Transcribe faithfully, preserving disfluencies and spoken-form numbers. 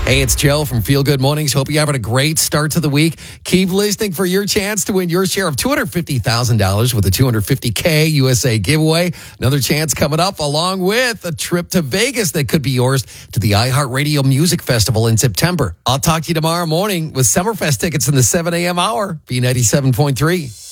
Hey, it's Joe from Feel Good Mornings. Hope you're having a great start to the week. Keep listening for your chance to win your share of two hundred fifty thousand dollars with a two hundred fifty thousand U S A giveaway. Another chance coming up along with a trip to Vegas that could be yours to the iHeartRadio Music Festival in September. I'll talk to you tomorrow morning with Summerfest tickets in the seven a.m. hour. B ninety-seven point three.